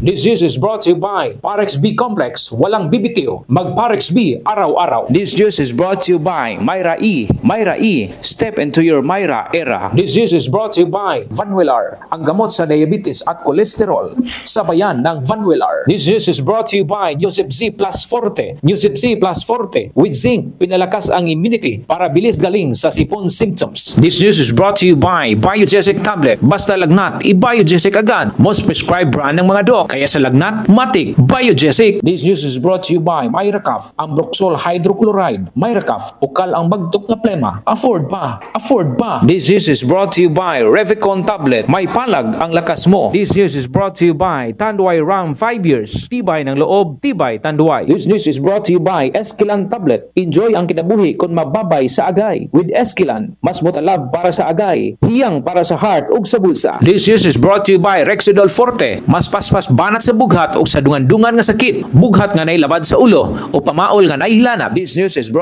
This news is brought to you by Parex B Complex. Walang bibitiw. Mag Parex B araw-araw. This news is brought to you by Myra E. Myra E. Step into your Myra era. This news is brought to you by Vanwillar, ang gamot sa diabetes at kolesterol. Sabayan ng Vanwillar. This news is brought to you by Nusip Z Plus Forte. Nusip Z Plus Forte with zinc, pinalakas ang immunity para bilis galing sa sipon symptoms. This news is brought to you by Biogesic Tablet. Basta lagnat, i-Biogesic agad. Most prescribed brand ng mga dok. Kaya sa lagnat, matik, Biogesic. This news is brought to you by Myracaf, ang Broxol Hydrochloride. Myracaf, ukal ang magdok na plema. Afford pa, afford pa. This news is brought to you by Revicon Tablet. May palag ang lakas mo. This news is brought to you by Tanduay Ram 5 years. Tibay ng loob, tibay Tanduay. This news is brought to you by Esquilan Tablet. Enjoy ang kinabuhi kung mababay sa agay. With Esquilan, mas motalab para sa agay, hiyang para sa heart ug sa bulsa. This news is brought to you by Rexidol Forte. Mas paspas banat sa bughat o sa dungan-dungan nga sakit. Bughat nga nailabad sa ulo o pamaol nga naihilanap. This news is brought